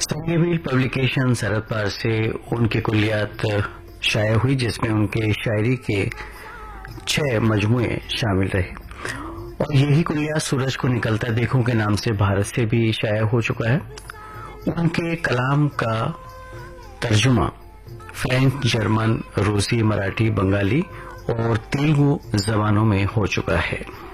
संगीवील publication शरद पार से उनकी कुलियात शाया हुई, जिसमें उनके शायरी के 6 मजमुए शामिल रहे और यही कुलियात सूरज को निकलता देखूं के नाम से भारत से भी शाया हो चुका है। उनके कलाम का तर्जुमा फ्रेंच, जर्मन, रूसी, मराठी, बंगाली और तेलुगु जबानों में हो चुका है।